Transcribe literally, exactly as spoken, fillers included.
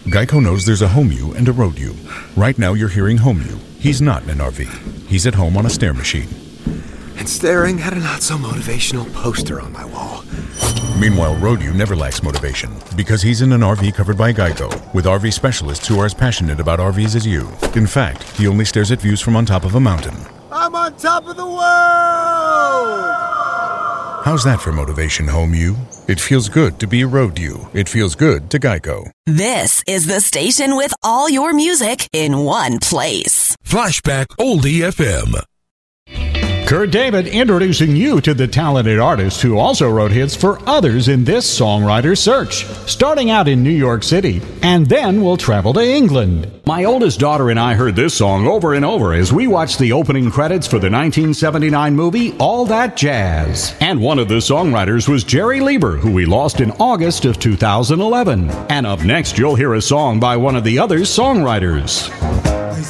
Geico knows there's a home you and a road you. Right now you're hearing home you. He's not in an R V. He's at home on a stair machine. And staring at a not-so-motivational poster on my wall. Meanwhile, road you never lacks motivation because he's in an R V covered by Geico with R V specialists who are as passionate about R Vs as you. In fact, he only stares at views from on top of a mountain. I'm on top of the world! How's that for motivation, home you? It feels good to be road you. It feels good to Geico. This is the station with all your music in one place. Flashback Oldie F M. Kurt David introducing you to the talented artist who also wrote hits for others in this songwriter search. Starting out in New York City, and then we'll travel to England. My oldest daughter and I heard this song over and over as we watched the opening credits for the nineteen seventy-nine movie All That Jazz. And one of the songwriters was Jerry Leiber, who we lost in August of two thousand eleven. And up next, you'll hear a song by one of the other songwriters.